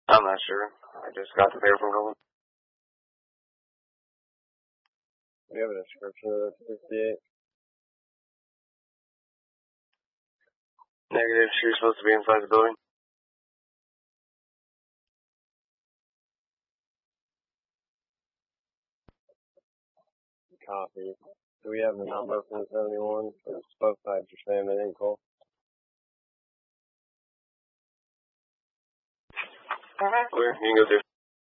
I'm not sure. I just got the pair from home. Do you have a description of the 58? Negative. She's supposed to be inside the building. Copy. Do we have the number from 71? Both sides are saying they didn't call. Clear. You can go through.